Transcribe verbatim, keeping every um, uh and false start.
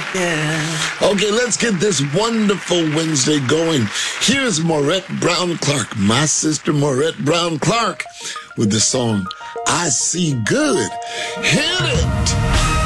Yeah. Okay, let's get this wonderful Wednesday going. Here's Maurette Brown Clark, my sister Maurette Brown Clark, with the song, I See Good. Hit it!